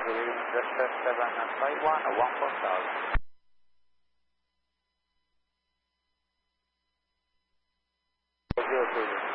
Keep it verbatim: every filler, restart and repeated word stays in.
Delta seven five one one four thousand. zero two.